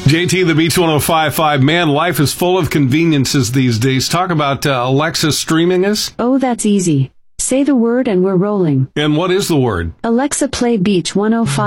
JT, the Beach 105.5. Man, life is full of conveniences these days. Talk about Alexa streaming us. Oh, that's easy. Say the word and we're rolling. And what is the word? Alexa, play Beach 105.